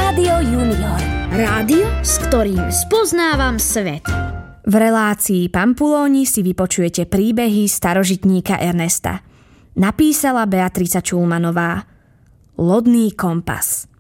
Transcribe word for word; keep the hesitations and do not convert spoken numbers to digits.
Rádio Junior. Rádio, s ktorým spoznávam svet. V relácii Pampulóni si vypočujete príbehy starožitníka Ernesta. Napísala Beatrica Čulmanová. Lodný kompas.